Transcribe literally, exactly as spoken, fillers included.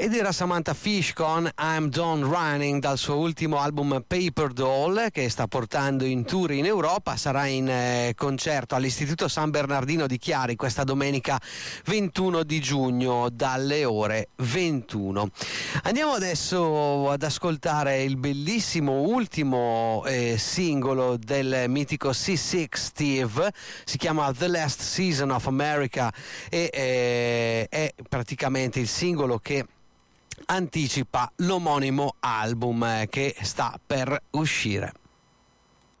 Ed era Samantha Fish con I'm Done Running dal suo ultimo album Paper Doll, che sta portando in tour in Europa. Sarà in eh, concerto all'Istituto San Bernardino di Chiari questa domenica ventuno di giugno dalle ore ventuno. Andiamo adesso ad ascoltare il bellissimo ultimo eh, singolo del mitico C sei Steve, si chiama The Last Season of America e eh, è praticamente il singolo che anticipa l'omonimo album che sta per uscire.